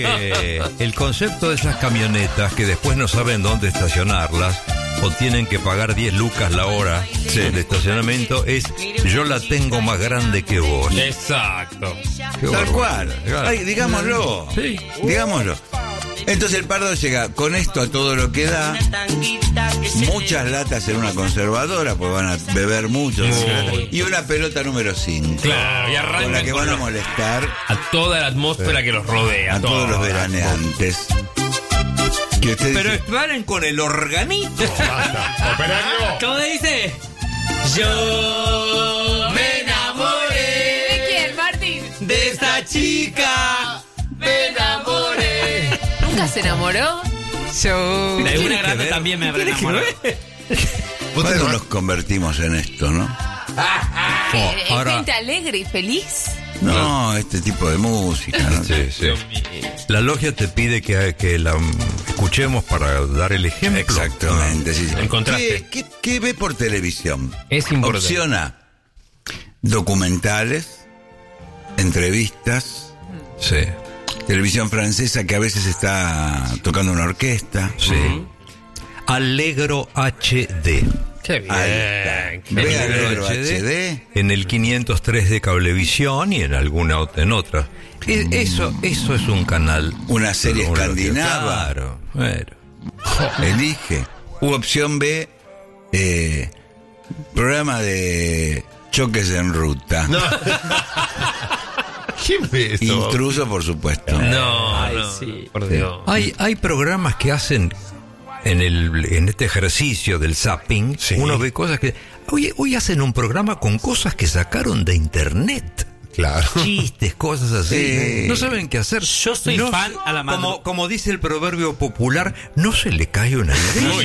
El concepto de esas camionetas que después no saben dónde estacionarlas o tienen que pagar 10 lucas la hora de estacionamiento es: yo la tengo más grande que vos. Exacto. Tal cual. Ay, digámoslo. Sí. Digámoslo. Entonces el Pardo llega con esto a todo lo que da. Muchas latas en una conservadora, pues van a beber mucho. Y una pelota número 5. Claro, y arrancan con la que van a molestar a toda la atmósfera que los rodea. a todos los veraneantes. Que usted Pero dice, paren con el organito. Operario. ¿Cómo dice? Yo me enamoré. ¿De quién, Martín? De esta chica. Me enamoré. ¿Nunca se enamoró? Yo. De una grande ver? también me habré enamorado. ¿cuándo nos convertimos en esto, no? Ahora- Gente alegre y feliz. No, este tipo de música, ¿no? Sí, sí. La logia te pide que la escuchemos para dar el ejemplo. Exactamente, sí. En contraste. ¿Qué ve por televisión? Es importante. Opción A: documentales, entrevistas, Sí, televisión francesa que a veces está tocando una orquesta. sí. Allegro HD. Qué bien. Ahí está. Ve Allegro HD. En el 503 de Cablevisión y en alguna otra, en otra. Eso es un canal. Una serie escandinava. Claro, bueno. Elige. U opción B: programa de choques en ruta. No. ¿Quién ve eso? Intruso, por supuesto. No, Ay, no. sí. Por Dios. Hay programas que hacen en este ejercicio del zapping. Sí. Uno ve cosas que hoy hacen un programa con cosas que sacaron de internet. Claro. Chistes, cosas así. Sí. No saben qué hacer. Yo soy No fan sé, a la madrugada. como dice el proverbio popular, no se le cae una idea.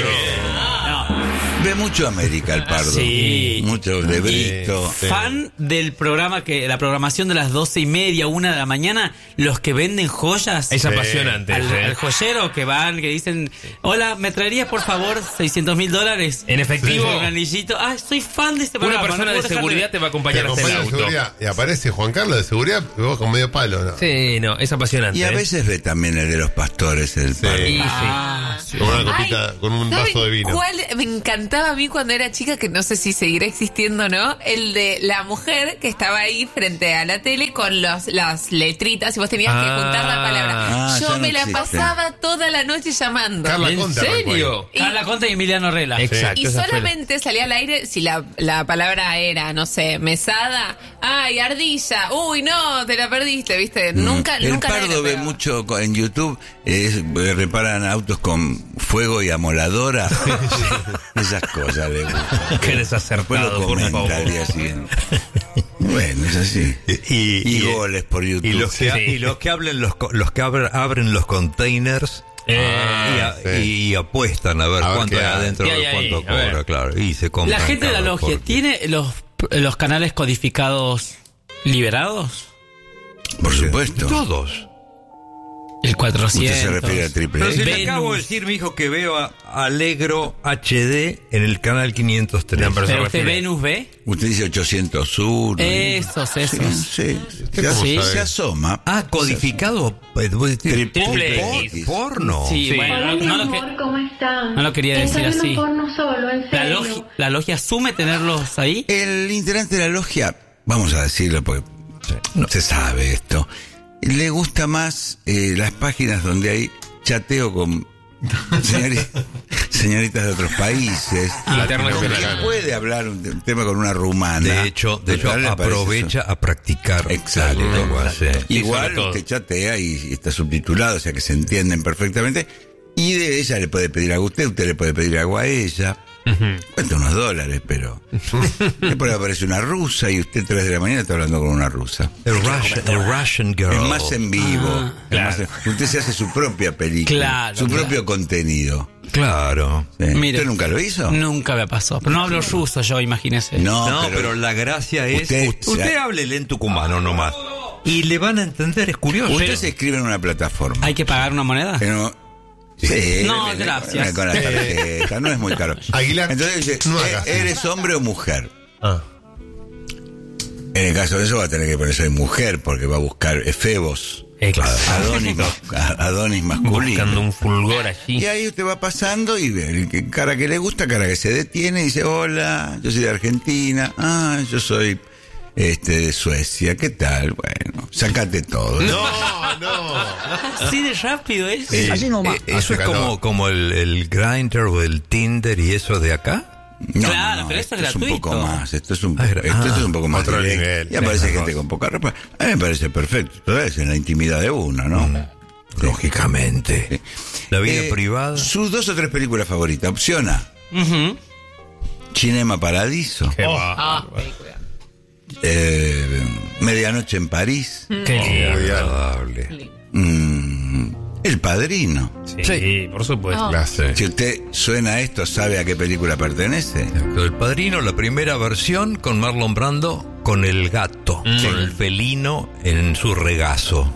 Ve mucho América el Pardo. Sí. Mucho de Brito. Sí. Fan del programa la programación de las 12:30, 1 de la mañana, los que venden joyas. Es apasionante. Al joyero que van, que dicen: hola, ¿me traerías por favor $600,000? En efectivo. Un anillito. Ah, soy fan de este Una programa. persona no de puedo dejar seguridad te va a Te acompañar hasta el acompaña de auto. seguridad y aparece Juan Carlos de seguridad y vos con medio palo, ¿no? Sí, no, es apasionante. Y a veces ve también el de los pastores, el Pardo. Sí, Ah, sí. Con una copita, con un ¿saben vaso de vino. ¿Cuál me encantaba a mí cuando era chica, que no sé si seguirá existiendo o no? El de la mujer que estaba ahí frente a la tele con las letritas y vos tenías que juntar la palabra. Ah, Yo ya me no la existe. pasaba toda la noche llamando. Carla ¿En Conte arrancó serio? Carla Conte y Emiliano Rela. Exacto. Y esa fue la- solamente salía al aire si la palabra era, no sé, mesada. Ay, ardilla. Uy, no, te la perdiste, ¿viste? Nunca El nadie Pardo la ve pegaba. mucho en YouTube, reparan autos con fuego y amoladora. Esas cosas le gustan. Qué Después lo desacertado, por comenta favor. al día siguiente. Bueno, es así. Y goles por YouTube. Y los que, Sí. y los que abren abren los containers sí. y apuestan a ver A ver cuánto qué hay hay. adentro, ¿Qué hay ahí? cuánto A ver. cobra, claro. Y se compran. La gente de la carros logia, porque- ¿tiene los canales codificados liberados? Por supuesto. Todos. El 400. Usted se refiere a Triple Pero si A. le Venus. acabo de decir, mi hijo, que veo a Allegro HD en el canal 503. No, pero ¿Pero se usted refiere- Venus ve? Usted dice 801. Esos. Sí. ¿Cómo Sí. sabe? Se asoma. Ah, codificado. Triple X. Porno. Sí, Sí. bueno, Hola, mi no lo amor, ¿cómo están? no lo quería decir Estoy así. viendo porno solo, en serio. La logia asume tenerlos ahí. El integrante de la logia, vamos a decirlo porque no se sabe esto, le gusta más las páginas donde hay chateo con señoritas de otros países. Internacional. Que puede hablar un tema con una rumana. De hecho, Total, le parece aprovecha a practicar. Exacto. Igual, sí. Igual sobre todo. usted chatea y está subtitulado, o sea que se entienden perfectamente. Y de ella le puede pedir algo a usted le puede pedir algo a ella. Cuesta unos $, pero después aparece una rusa y usted 3 de la mañana está hablando con una rusa. El Russian Girl. Es más en vivo. Es más usted se hace su propia película, Claro, su claro. propio contenido. Claro. Sí. Mire. ¿Usted nunca lo hizo? Nunca me pasó. Pero no hablo ruso yo, imagínese. No, pero la gracia es... Usted háblele en tucumano nomás. Y le van a entender, es curioso. Usted se inscribe en una plataforma. ¿Hay que pagar una moneda? Pero, sí, No, viene gracias. con la tarjeta, no es muy caro. Aguilar, Entonces dice, no hagas. ¿eres hombre o mujer? Ah. En el caso de eso va a tener que poner soy mujer porque va a buscar efebos. Adonis masculino. Buscando un fulgor allí. Y ahí usted va pasando y ve el que, cara que le gusta, cara que se detiene y dice, hola, yo soy de Argentina, yo soy de Suecia, ¿qué tal? Bueno, sácate todo. No. Así de rápido es. Así nomás. ¿Eso es como el Grindr o el Tinder y eso de acá? No, Claro, pero esto es un gratuito. poco más, esto es un poco más Otro directo. nivel. Y aparece gente con poca ropa. A mí me parece perfecto, todo es en la intimidad de uno, ¿no? Lógicamente. Sí. La vida privada. Sus 2 o 3 películas favoritas. Opción A, Cinema Paradiso. Qué va. Medianoche en París. Qué Muy bien. Agradable. El Padrino. Sí, por supuesto. Si usted suena a esto, ¿sabe a qué película pertenece? El Padrino, la primera versión con Marlon Brando, con el gato, con el felino en su regazo.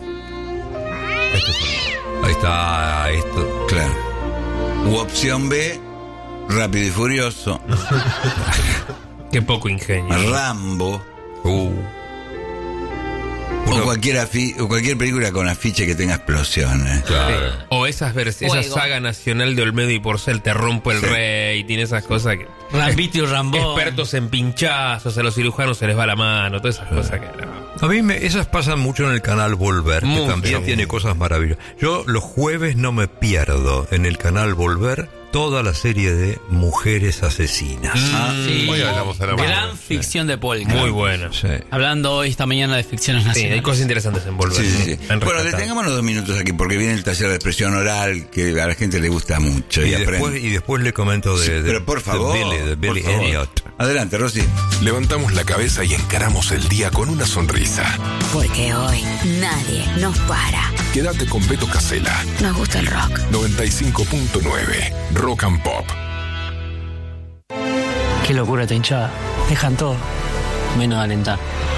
Ahí está esto. Claro. U opción B, Rápido y Furioso. Qué poco ingenio. Rambo. O cualquier película con afiche que tenga explosiones. Claro. O esa Fuego. saga nacional de Olmedo y Porcel, Te rompo el rey, tiene esas cosas que... Rambito y Rambón. Expertos en pinchazos, a los cirujanos se les va la mano, todas esas cosas que... A mí esas pasan mucho en el canal Volver, que Mucho. también tiene cosas maravillosas. Yo los jueves no me pierdo en el canal Volver toda la serie de Mujeres Asesinas. Sí. Hoy hablamos a la Gran mano. ficción de Polka. Muy buena. Sí. Hablando hoy esta mañana de ficciones Sí, nacionales. hay cosas interesantes en Volver. Sí. Han Bueno, rescatado. detengámonos 2 minutos aquí porque viene el taller de expresión oral que a la gente le gusta mucho. Y aprende. después le comento Sí, de pero por favor, de Billy por favor. Elliot. Adelante, Rosy. Levantamos la cabeza y encaramos el día con una sonrisa. Porque hoy nadie nos para. Quédate con Beto Casella, Nos gusta el rock. 95.9, Rock and Pop. Qué locura esta hinchada. Dejan todo, menos alentar.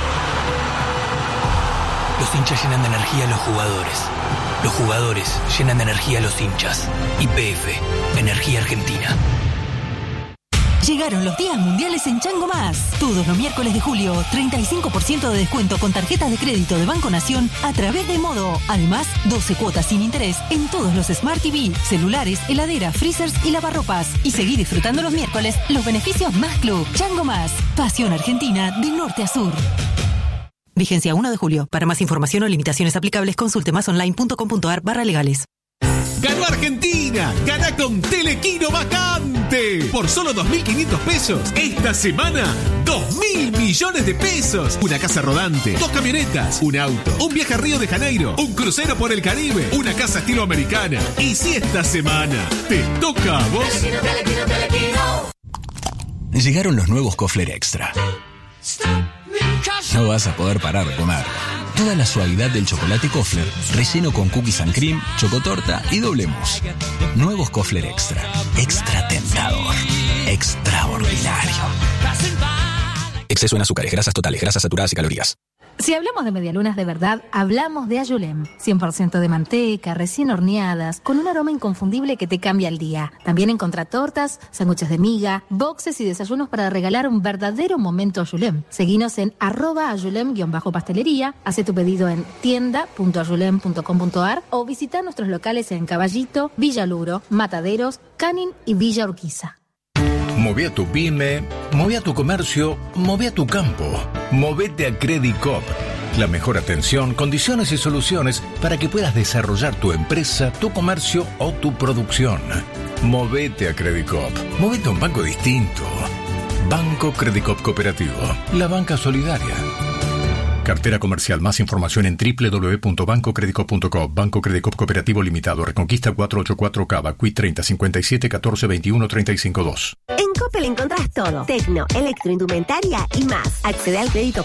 Los hinchas llenan de energía a los jugadores. Los jugadores llenan de energía a los hinchas. YPF, Energía Argentina. Llegaron los días mundiales en Chango Más. Todos los miércoles de julio, 35% de descuento con tarjetas de crédito de Banco Nación a través de Modo. Además, 12 cuotas sin interés en todos los Smart TV, celulares, heladeras, freezers y lavarropas. Y seguí disfrutando los miércoles los beneficios Más Club. Chango Más. Pasión Argentina de norte a sur. Vigencia 1 de julio. Para más información o limitaciones aplicables, consulte másonline.com.ar/legales. ¡Ganó Argentina! ¡Gana con Telequino Vacante! Por solo 2.500 pesos. Esta semana, 2.000 millones de pesos. Una casa rodante, 2 camionetas, un auto, un viaje a Río de Janeiro, un crucero por el Caribe, una casa estilo americana. Y si esta semana te toca a vos... Llegaron los nuevos Kofler Extra. No vas a poder parar de comer. Toda la suavidad del chocolate Kofler, relleno con cookies and cream, chocotorta y doble mousse. Nuevos Kofler Extra. Extra tentador. Extraordinario. Exceso en azúcares, grasas totales, grasas saturadas y calorías. Si hablamos de medialunas de verdad, hablamos de Ayulem. 100% de manteca, recién horneadas, con un aroma inconfundible que te cambia el día. También encontrá tortas, sándwiches de miga, boxes y desayunos para regalar un verdadero momento Ayulem. Seguinos en @ayulem_pastelería, hace tu pedido en tienda.ayulem.com.ar o visita nuestros locales en Caballito, Villa Luro, Mataderos, Canin y Villa Urquiza. Move a tu pyme, move a tu comercio, move a tu campo. Movete a Credit Coop. La mejor atención, condiciones y soluciones para que puedas desarrollar tu empresa, tu comercio o tu producción. Movete a Credit Coop. Movete a un banco distinto. Banco Credit Coop Cooperativo. La banca solidaria. Cartera comercial. Más información en www.bancocreditcoop.com. Banco Credit Coop Cooperativo Limitado. Reconquista 484 Cava. Quit 30 57 14 21 35 2. En Coppel encontrás todo. Tecno, electroindumentaria y más. Accede al crédito